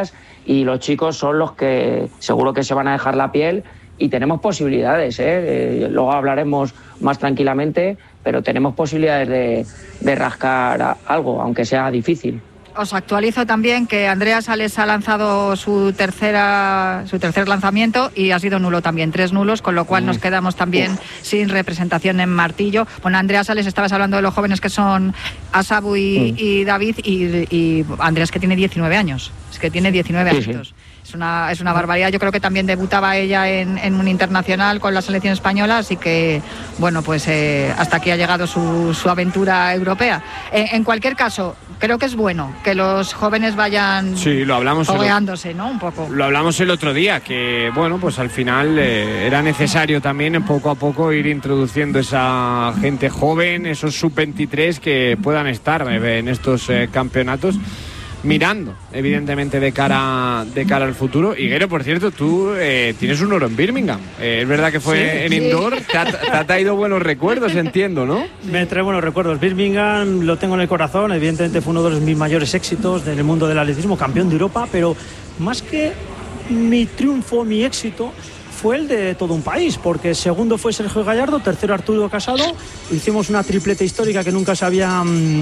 Speaker 12: y los chicos son los que seguro que se van a dejar la piel y tenemos posibilidades, luego hablaremos más tranquilamente, pero tenemos posibilidades de rascar algo, aunque sea difícil.
Speaker 10: Os actualizo también que Andrea Sales ha lanzado su tercer lanzamiento y ha sido nulo también, 3 nulos, con lo cual nos quedamos también sin representación en martillo. Bueno, Andrea Sales, estabas hablando de los jóvenes que son Asabu y David, y Andrea es que tiene 19 años, es que tiene 19 años. Sí. Es una barbaridad. Yo creo que también debutaba ella en un internacional con la selección española, así que, bueno, pues hasta aquí ha llegado su aventura europea. En cualquier caso, creo que es bueno que los jóvenes vayan fogueándose, ¿no? Un poco.
Speaker 2: Lo hablamos el otro día, que, bueno, pues al final era necesario también poco a poco ir introduciendo esa gente joven, esos sub-23 que puedan estar en estos campeonatos, mirando, evidentemente, de cara al futuro. Higuero, por cierto, tú tienes un oro en Birmingham. Es verdad que fue en indoor. Te ha traído buenos recuerdos, entiendo, ¿no?
Speaker 11: Me trae buenos recuerdos. Birmingham lo tengo en el corazón. Evidentemente fue uno de mis mayores éxitos en el mundo del atletismo, campeón de Europa, pero más que mi triunfo, mi éxito, fue el de todo un país, porque segundo fue Sergio Gallardo, tercero Arturo Casado. Hicimos una triplete histórica que nunca se había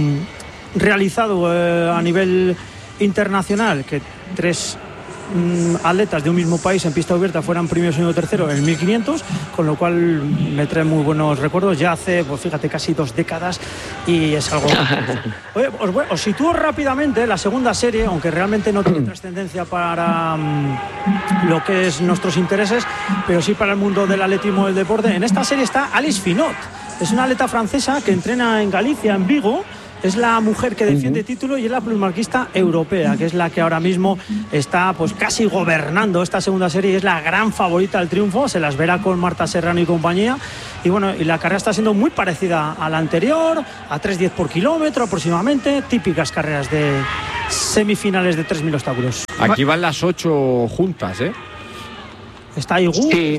Speaker 11: realizado a nivel internacional, que 3 atletas de un mismo país en pista abierta fueran primero, segundo, tercero en el 1500, con lo cual me trae muy buenos recuerdos. Ya hace, pues fíjate, casi 2 décadas y es algo... Oye, os sitúo rápidamente la segunda serie, aunque realmente no tiene trascendencia para lo que es nuestros intereses, pero sí para el mundo del atletismo y del deporte. En esta serie está Alice Finot, es una atleta francesa que entrena en Galicia, en Vigo. Es la mujer que defiende título y es la plusmarquista europea, que es la que ahora mismo está pues casi gobernando esta segunda serie y es la gran favorita al triunfo. Se las verá con Marta Serrano y compañía. Y bueno, y la carrera está siendo muy parecida a la anterior, a 3:10 por kilómetro aproximadamente, típicas carreras de semifinales de 3.000 obstáculos.
Speaker 2: Aquí van las 8 juntas, ¿eh?
Speaker 11: Está Igu.
Speaker 12: Sí.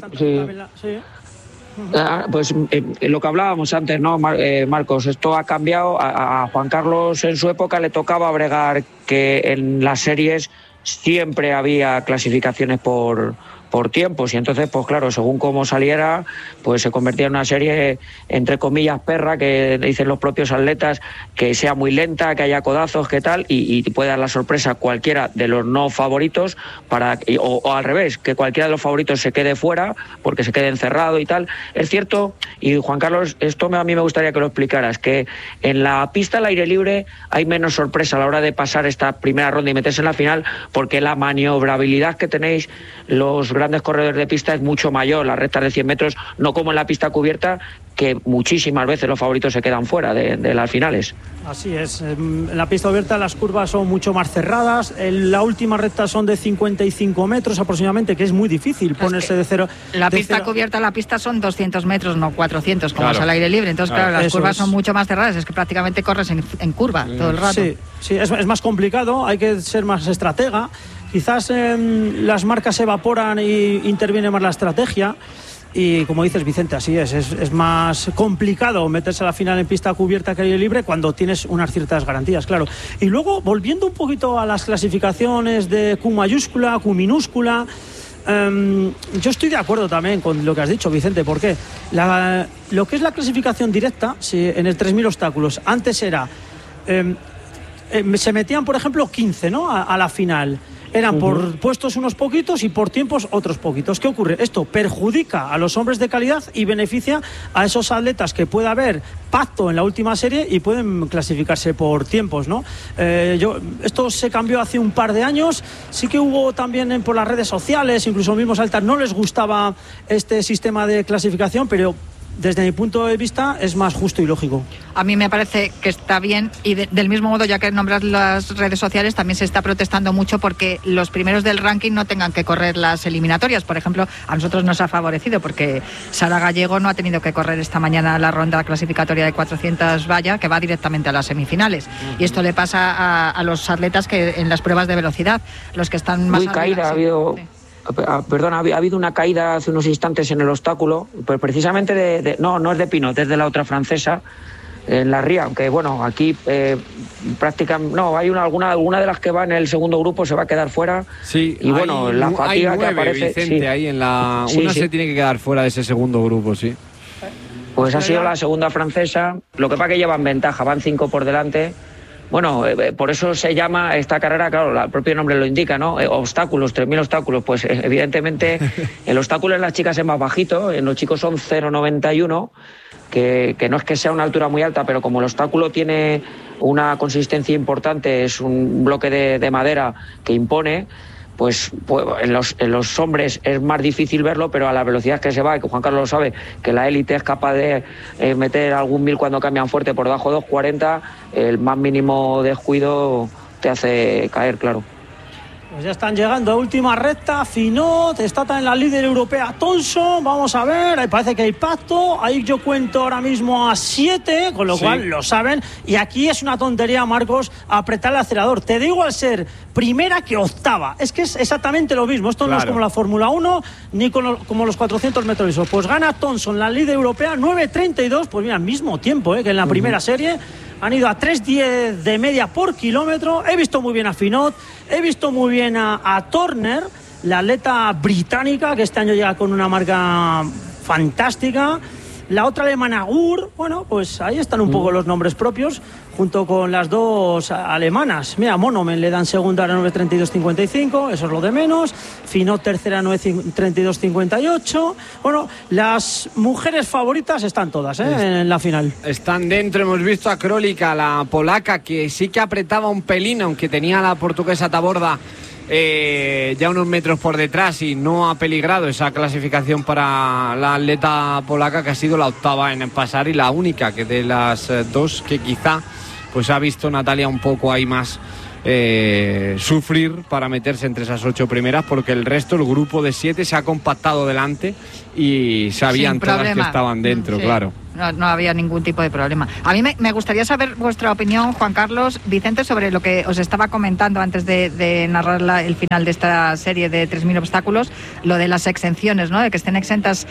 Speaker 12: Pues lo que hablábamos antes, ¿no, Marcos? Esto ha cambiado. A Juan Carlos en su época le tocaba bregar que en las series siempre había clasificaciones por tiempos, y entonces, pues claro, según cómo saliera, pues se convertía en una serie, entre comillas, perra, que dicen los propios atletas, que sea muy lenta, que haya codazos, que tal, y puede dar la sorpresa cualquiera de los no favoritos, o al revés, que cualquiera de los favoritos se quede fuera, porque se quede encerrado y tal. Es cierto, y Juan Carlos, esto a mí me gustaría que lo explicaras, que en la pista al aire libre hay menos sorpresa a la hora de pasar esta primera ronda y meterse en la final, porque la maniobrabilidad que tenéis los grandes corredores de pista es mucho mayor, las rectas de 100 metros, no como en la pista cubierta, que muchísimas veces los favoritos se quedan fuera de las finales.
Speaker 11: Así es, en la pista abierta las curvas son mucho más cerradas, en la última recta son de 55 metros aproximadamente, que es muy difícil ponerse de cero.
Speaker 10: La pista cubierta, la pista son 200 metros, no 400, como es al aire libre, entonces claro, las curvas son mucho más cerradas, es que prácticamente corres en curva todo el rato.
Speaker 11: Sí, es más complicado, hay que ser más estratega. Quizás las marcas se evaporan y interviene más la estrategia. Y como dices, Vicente, así es más complicado meterse a la final en pista cubierta que aire libre cuando tienes unas ciertas garantías, claro. Y luego, volviendo un poquito a las clasificaciones de Q mayúscula, Q minúscula, yo estoy de acuerdo también con lo que has dicho, Vicente, porque lo que es la clasificación directa, si en el 3.000 obstáculos, antes era... se metían, por ejemplo, 15, ¿no? a la final. Eran por puestos unos poquitos y por tiempos otros poquitos. ¿Qué ocurre? Esto perjudica a los hombres de calidad y beneficia a esos atletas que pueda haber pacto en la última serie y pueden clasificarse por tiempos, ¿no? Esto se cambió hace un par de años. Sí que hubo también por las redes sociales, incluso los mismos atletas no les gustaba este sistema de clasificación, pero desde mi punto de vista es más justo y lógico.
Speaker 10: A mí me parece que está bien y del mismo modo, ya que nombras las redes sociales, también se está protestando mucho porque los primeros del ranking no tengan que correr las eliminatorias. Por ejemplo, a nosotros nos ha favorecido porque Sara Gallego no ha tenido que correr esta mañana la ronda clasificatoria de 400 valla, que va directamente a las semifinales. Y esto le pasa a los atletas que en las pruebas de velocidad, los que están más...
Speaker 12: Muy caída, ha habido... Perdón, ha habido una caída hace unos instantes en el obstáculo, pues precisamente no es de Pinot, es de la otra francesa, en la ría, aunque bueno, aquí prácticamente no, hay alguna de las que va en el segundo grupo se va a quedar fuera.
Speaker 2: Sí,
Speaker 12: y bueno, la fatiga
Speaker 2: hay 9,
Speaker 12: que aparece,
Speaker 2: Vicente,
Speaker 12: sí.
Speaker 2: ahí en la una se tiene que quedar fuera de ese segundo grupo, sí.
Speaker 12: Pues ha sido la segunda francesa, lo que pasa que llevan ventaja, van 5 por delante. Bueno, por eso se llama esta carrera, claro, el propio nombre lo indica, ¿no? Obstáculos, 3.000 obstáculos. Pues evidentemente el obstáculo en las chicas es más bajito, en los chicos son 0,91, que no es que sea una altura muy alta, pero como el obstáculo tiene una consistencia importante, es un bloque de madera que impone, pues en los hombres es más difícil verlo, pero a la velocidad que se va, y que Juan Carlos lo sabe, que la élite es capaz de meter algún 1000 cuando cambian fuerte por debajo de 2.40, el más mínimo descuido te hace caer, claro.
Speaker 11: Pues ya están llegando a última recta. Finot, está también la líder europea Thompson. Vamos a ver, ahí parece que hay pacto. Ahí yo cuento ahora mismo a 7, con lo cual lo saben. Y aquí es una tontería, Marcos, apretar el acelerador. Te digo al ser primera que octava. Es que es exactamente lo mismo. Esto no es como la Fórmula 1 ni como los 400 metros lisos. Pues gana Thompson, la líder europea, 9.32. Pues mira, al mismo tiempo que en la primera serie. Han ido a 3.10 de media por kilómetro. He visto muy bien a Finot, he visto muy bien a Turner, la atleta británica, que este año llega con una marca fantástica. La otra alemana, Gur, bueno, pues ahí están un poco los nombres propios, junto con las dos alemanas. Mira, Monomen le dan segunda a 9.32.55, eso es lo de menos. Finot tercera a 9.32.58. Bueno, las mujeres favoritas están todas en la final.
Speaker 2: Están dentro, hemos visto a Królika, la polaca, que sí que apretaba un pelín, aunque tenía a la portuguesa Taborda ya unos metros por detrás, y no ha peligrado esa clasificación para la atleta polaca, que ha sido la octava en pasar y la única que de las dos que quizá pues ha visto Natalia un poco ahí más sufrir para meterse entre esas 8 primeras, porque el resto, el grupo de 7, se ha compactado delante y sabían todas que estaban dentro, claro.
Speaker 10: No había ningún tipo de problema. A mí me gustaría saber vuestra opinión, Juan Carlos, Vicente, sobre lo que os estaba comentando antes de narrar el final de esta serie de 3.000 obstáculos, lo de las exenciones, ¿no? De que estén exentas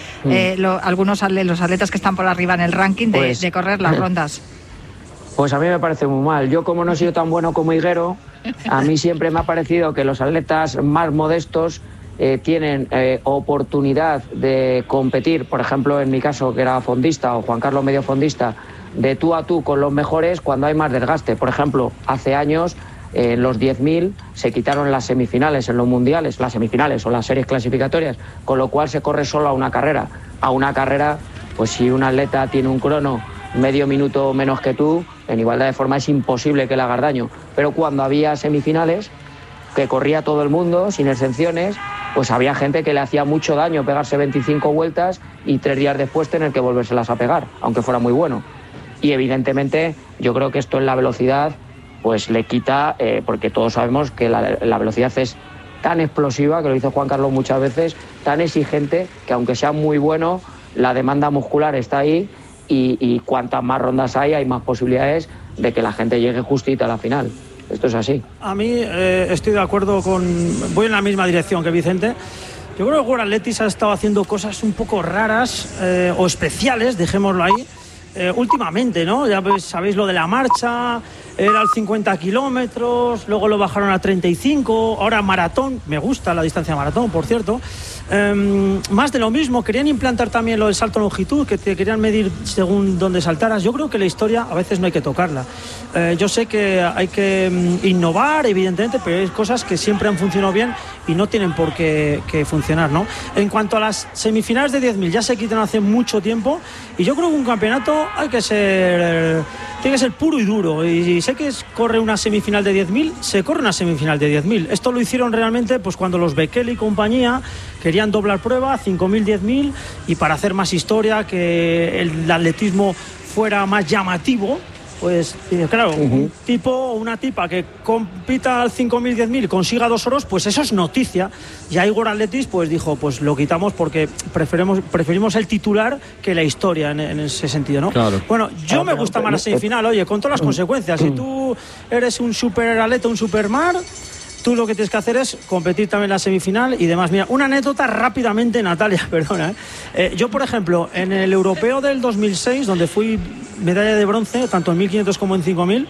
Speaker 10: los atletas que están por arriba en el ranking de correr las rondas.
Speaker 12: Pues a mí me parece muy mal. Yo, como no he sido tan bueno como Higuero, a mí siempre me ha parecido que los atletas más modestos tienen oportunidad de competir, por ejemplo, en mi caso, que era fondista, o Juan Carlos medio fondista, de tú a tú con los mejores cuando hay más desgaste. Por ejemplo, hace años en los 10.000 se quitaron las semifinales en los mundiales, las semifinales o las series clasificatorias, con lo cual se corre solo a una carrera. A una carrera, pues si un atleta tiene un crono medio minuto menos que tú, en igualdad de forma es imposible que le hagas daño. Pero cuando había semifinales, que corría todo el mundo sin exenciones, pues había gente que le hacía mucho daño pegarse 25 vueltas y 3 días después tener que volvérselas a pegar, aunque fuera muy bueno. Y evidentemente yo creo que esto en la velocidad pues le quita, porque todos sabemos que la velocidad es tan explosiva, que lo dice Juan Carlos muchas veces, tan exigente, que aunque sea muy bueno, la demanda muscular está ahí, y cuantas más rondas hay más posibilidades de que la gente llegue justita a la final. Esto es así.
Speaker 11: A mí estoy de acuerdo voy en la misma dirección que Vicente. Yo creo que World Athletics ha estado haciendo cosas un poco raras o especiales, dejémoslo ahí, últimamente, ¿no? Ya sabéis lo de la marcha, era al 50 kilómetros, luego lo bajaron a 35, ahora maratón, me gusta la distancia maratón, por cierto. Más de lo mismo, querían implantar también lo del salto a longitud, que te querían medir según dónde saltaras. Yo creo que la historia a veces no hay que tocarla. Yo sé que hay que innovar, evidentemente, pero hay cosas que siempre han funcionado bien y no tienen por qué funcionar, ¿no? En cuanto a las semifinales de 10.000, ya se quitan hace mucho tiempo, y yo creo que un campeonato tiene que ser puro y duro, y sé que corre una semifinal de 10.000, se corre una semifinal de 10.000. Esto lo hicieron realmente pues cuando los Bekele y compañía querían doblar prueba, 5.000, 10.000, y para hacer más historia, que el atletismo fuera más llamativo, pues claro, un tipo o una tipa que compita al 5.000, 10.000, consiga 2 oros, pues eso es noticia. Y ahí World Athletics pues dijo, pues lo quitamos porque preferimos el titular que la historia en ese sentido, ¿no? Claro. Bueno, me gusta más la semifinal, oye, con todas las consecuencias. Si tú eres un super atleta, un supermar, tú lo que tienes que hacer es competir también en la semifinal y demás. Mira, una anécdota rápidamente, Natalia, perdona. Yo, por ejemplo, en el europeo del 2006, donde fui medalla de bronce, tanto en 1500 como en 5000.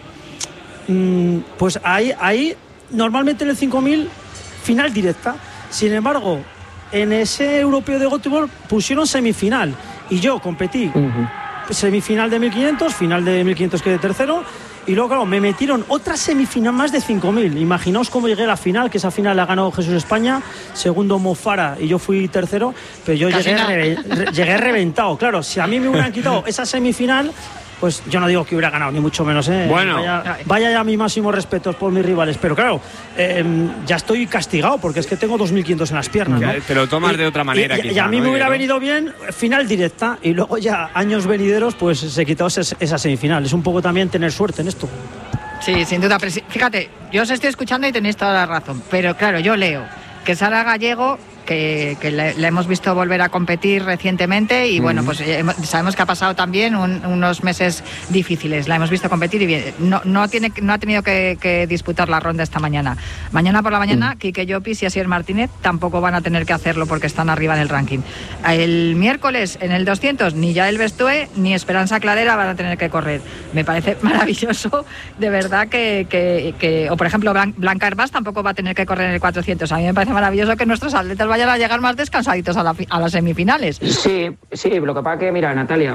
Speaker 11: Pues ahí normalmente en el 5000 final directa. Sin embargo, en ese europeo de Göteborg pusieron semifinal y yo competí semifinal de 1500, final de 1500 quedé tercero y luego claro, me metieron otra semifinal más de 5000. Imaginaos cómo llegué a la final, que esa final la ganó Jesús España, segundo Mo Farah y yo fui tercero, pero yo llegué reventado. Claro, si a mí me hubieran quitado esa semifinal, pues yo no digo que hubiera ganado, ni mucho menos, ¿eh?
Speaker 2: Bueno.
Speaker 11: Vaya ya mis máximos respetos por mis rivales, pero claro, ya estoy castigado porque es que tengo 2500 en las piernas, ¿no?
Speaker 2: Te lo tomas de otra manera.
Speaker 11: Y a mí me hubiera venido bien final directa y luego ya años venideros pues se quitó esa semifinal. Es un poco también tener suerte en esto.
Speaker 10: Sí, sin duda. Pero fíjate, yo os estoy escuchando y tenéis toda la razón, pero claro, yo leo que Sara Gallego, que la hemos visto volver a competir recientemente y bueno, pues sabemos que ha pasado también unos meses difíciles, la hemos visto competir y bien, no ha tenido que disputar la ronda esta mañana. Mañana por la mañana, Quique Llopis y Asier Martínez tampoco van a tener que hacerlo porque están arriba en el ranking. El miércoles en el 200 ni Yael Bestué ni Esperanza Cladera van a tener que correr. Me parece maravilloso, de verdad que o por ejemplo Blanca Hervás tampoco va a tener que correr en el 400. A mí me parece maravilloso que nuestros atletas vayan a llegar más descansaditos a las semifinales.
Speaker 12: Sí, lo que pasa que, mira, Natalia,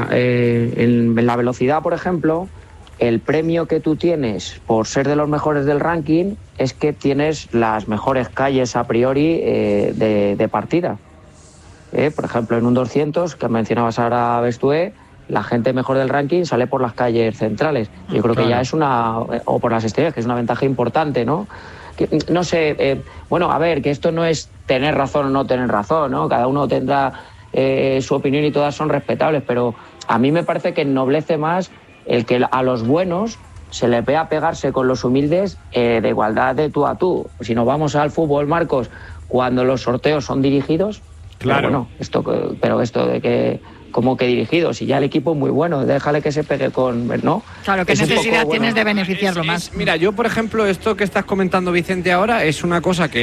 Speaker 12: en la velocidad, por ejemplo, el premio que tú tienes por ser de los mejores del ranking es que tienes las mejores calles a priori de partida. Por ejemplo, en un 200, que mencionabas ahora Bestué, la gente mejor del ranking sale por las calles centrales. Yo creo que ya es o por las estrellas, que es una ventaja importante, ¿no? No sé, bueno, a ver, que esto no es tener razón o no tener razón, ¿no? Cada uno tendrá su opinión y todas son respetables, pero a mí me parece que ennoblece más el que a los buenos se les vea pegarse con los humildes de igualdad de tú a tú. Si nos vamos al fútbol, Marcos, cuando los sorteos son dirigidos,
Speaker 2: claro.
Speaker 12: Pero esto de que como que dirigido, si ya el equipo es muy bueno, déjale que se pegue con, ¿no?
Speaker 10: Claro, ¿qué necesidad tienes de beneficiarlo más?
Speaker 2: Mira, yo por ejemplo, esto que estás comentando, Vicente, ahora es una cosa que